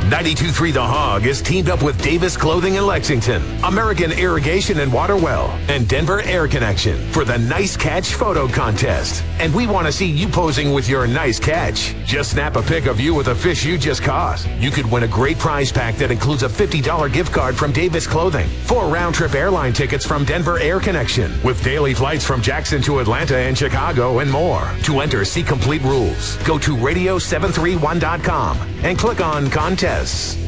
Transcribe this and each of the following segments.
92.3 The Hog is teamed up with Davis Clothing in Lexington, American Irrigation and Water Well, and Denver Air Connection for the Nice Catch Photo Contest. And we want to see you posing with your nice catch. Just snap a pic of you with a fish you just caught. You could win a great prize pack that includes a $50 gift card from Davis Clothing, 4 round-trip airline tickets from Denver Air Connection, with daily flights from Jackson to Atlanta and Chicago, and more. To enter, see complete rules. Go to radio731.com and click on Contest.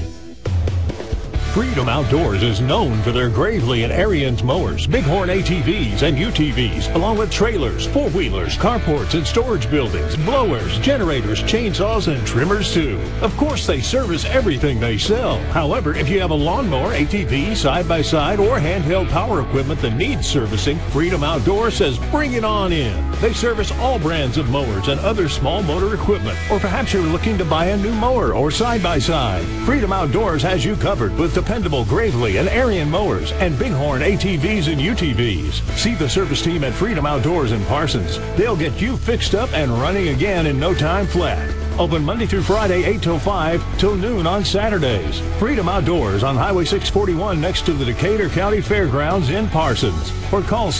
Freedom Outdoors is known for their Gravely and Ariens mowers, Bighorn ATVs and UTVs, along with trailers, four-wheelers, carports and storage buildings, blowers, generators, chainsaws, and trimmers too. Of course, they service everything they sell. However, if you have a lawnmower, ATV, side-by-side, or handheld power equipment that needs servicing, Freedom Outdoors says bring it on in. They service all brands of mowers and other small motor equipment. Or perhaps you're looking to buy a new mower or side-by-side. Freedom Outdoors has you covered with dependable Gravely and Ariens mowers and Bighorn ATVs and UTVs. See the service team at Freedom Outdoors in Parsons. They'll get you fixed up and running again in no time flat. Open Monday through Friday, 8 till 5, till noon on Saturdays. Freedom Outdoors on Highway 641 next to the Decatur County Fairgrounds in Parsons. Or call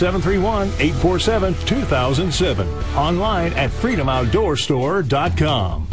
731-847-2007. Online at freedomoutdoorstore.com.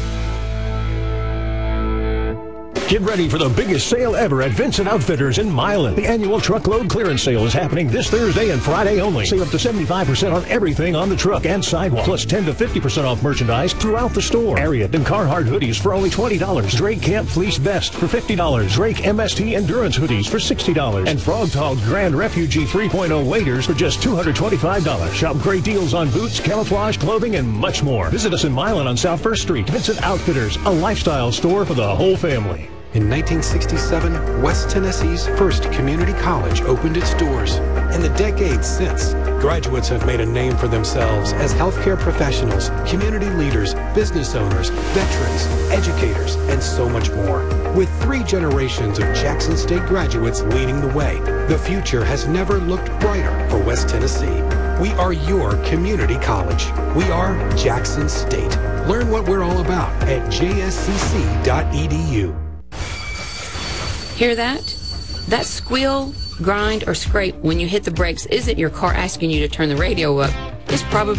Get ready for the biggest sale ever at Vincent Outfitters in Milan. The annual truckload clearance sale is happening this Thursday and Friday only. Save up to 75% on everything on the truck and sidewalk, plus 10 to 50% off merchandise throughout the store. Ariat and Carhartt hoodies for only $20. Drake Camp Fleece Vest for $50. Drake MST Endurance hoodies for $60. And Frog Tog Grand Refugee 3.0 waders for just $225. Shop great deals on boots, camouflage, clothing, and much more. Visit us in Milan on South First Street. Vincent Outfitters, a lifestyle store for the whole family. In 1967, West Tennessee's first community college opened its doors. In the decades since, graduates have made a name for themselves as healthcare professionals, community leaders, business owners, veterans, educators, and so much more. With 3 generations of Jackson State graduates leading the way, the future has never looked brighter for West Tennessee. We are your community college. We are Jackson State. Learn what we're all about at jscc.edu. Hear that? That squeal, grind, or scrape when you hit the brakes isn't your car asking you to turn the radio up. It's probably